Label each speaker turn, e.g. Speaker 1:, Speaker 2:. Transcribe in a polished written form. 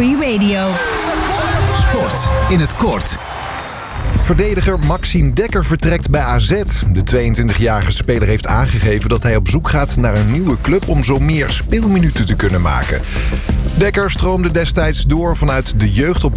Speaker 1: Free Radio.
Speaker 2: Sport in het kort.
Speaker 3: Verdediger Maxime Dekker vertrekt bij AZ. De 22-jarige speler heeft aangegeven dat hij op zoek gaat naar een nieuwe club om zo meer speelminuten te kunnen maken. Dekker stroomde destijds door vanuit de jeugdopleiding